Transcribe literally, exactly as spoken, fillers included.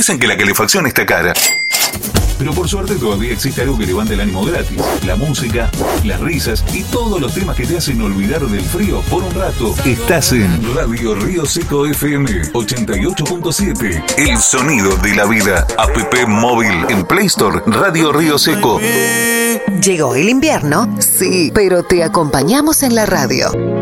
Dicen que la calefacción está cara. Pero por suerte todavía existe algo que levanta el ánimo gratis. La música, las risas y todos los temas que te hacen olvidar del frío por un rato. Estás en Radio Río Seco F M ochenta y ocho punto siete. El sonido de la vida. App móvil en Play Store. Radio Río Seco. Llegó el invierno, sí, pero te acompañamos en la radio.